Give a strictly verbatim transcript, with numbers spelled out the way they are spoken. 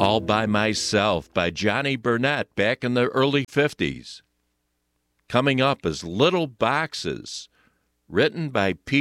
All by Myself by Johnny Burnett back in the early fifties. Coming up is Little Boxes, written by Pete